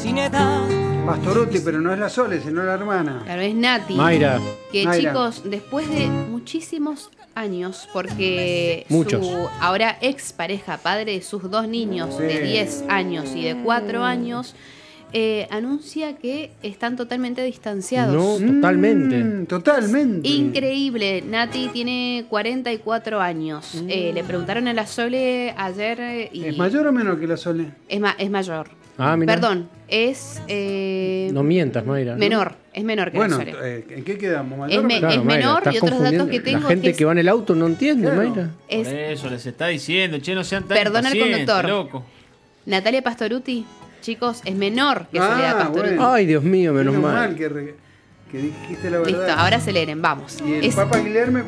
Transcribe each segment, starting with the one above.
sin edad. Pastoruti, pero no es la Sole, sino la hermana. Claro, es Nati. Mayra. Que Mayra. chicos, después de muchísimos años, porque Muchos. su ahora ex pareja, padre de sus dos niños Sí. de 10 años y de 4 años, anuncia que están totalmente distanciados. No, totalmente. Totalmente. Increíble, Nati tiene 44 años. Le preguntaron a la Sole ayer y ¿Es mayor o menor que la Sole? es mayor. Ah, mira. Perdón, es No mientas, Mayra. ¿no? menor, es menor que Bueno, la Sole. ¿en qué quedamos? ¿Mayor Es o menor? Claro, es Mayra, menor estás y otros datos confundiendo. que tengo La gente es que va en el auto no entiende, Claro. Mayra. es Por eso les está diciendo, che, no sean tan Perdona al impacientes, conductor. loco. Natalia Pastoruti, chicos, es menor que Soledad Pastoruti. bueno. Ay, Dios mío, menos mal. que dijiste la verdad. Listo, ahora aceleren, vamos. Y el Es, Papa Guillermo...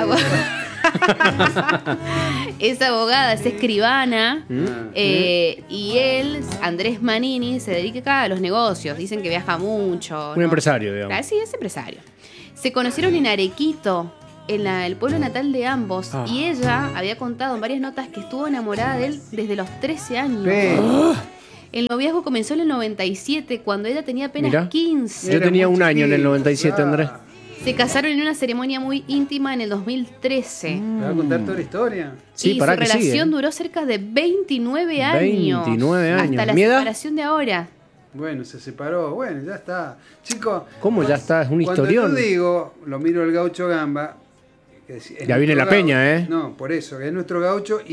es abogada, es escribana. Ah. Y él, Andrés Manini, se dedica a los negocios. Dicen que viaja mucho. Un empresario, digamos. Claro, sí, es empresario. Se conocieron en Arequito, en el pueblo natal de ambos. Ah. Y ella había contado en varias notas que estuvo enamorada de él desde los 13 años. El noviazgo comenzó en el 97, cuando ella tenía apenas Mirá. 15. Yo tenía un año en el 97, Andrés. Se casaron en una ceremonia muy íntima en el 2013. ¿Me va a contar toda la historia? Sí, y pará su que sigue. relación duró cerca de 29 años. 29 años. Hasta la ¿Mi edad? separación de ahora. Bueno, se separó. Bueno, ya está. Chicos... ¿Cómo ya está? Es un Cuando historión. yo digo, lo miro al gaucho Gamba... que es Ya viene nuestro la peña, No, por eso, que es nuestro gaucho...